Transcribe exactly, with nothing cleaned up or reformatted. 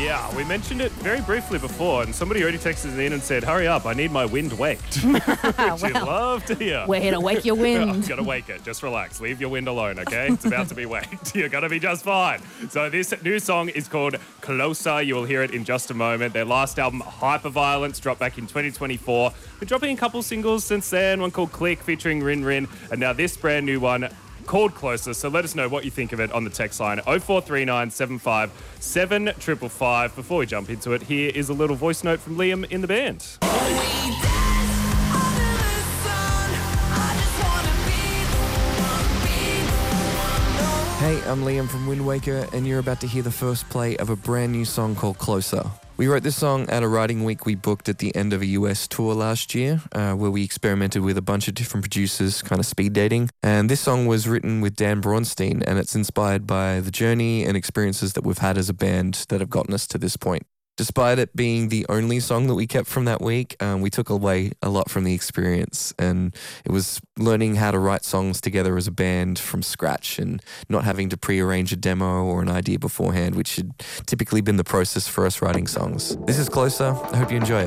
Yeah, we mentioned it very briefly before, and somebody already texted in and said, hurry up, I need my wind waked. Which Wow. you'd love to hear. We're here to wake your wind. I'm going to wake it. Just relax. Leave your wind alone, okay? It's about to be waked. You're going to be just fine. So this new song is called Closer. You will hear it in just a moment. Their last album, Hyperviolence, dropped back in twenty twenty-four. Been dropping a couple singles since then, one called Click featuring Rin Rin, and now this brand new one called Closer. So let us know what you think of it on the text line oh four three nine seven five seven five five five. Before we jump into it, here is a little voice note from Liam in the band. Hey, I'm Liam from Wind Waker, and you're about to hear the first play of a brand new song called Closer. We wrote this song at a writing week we booked at the end of a U S tour last year, uh, where we experimented with a bunch of different producers, kind of speed dating. And this song was written with Dan Braunstein, and it's inspired by the journey and experiences that we've had as a band that have gotten us to this point. Despite it being the only song that we kept from that week, um, we took away a lot from the experience, and it was learning how to write songs together as a band from scratch and not having to pre-arrange a demo or an idea beforehand, which had typically been the process for us writing songs. This is Closer. I hope you enjoy it.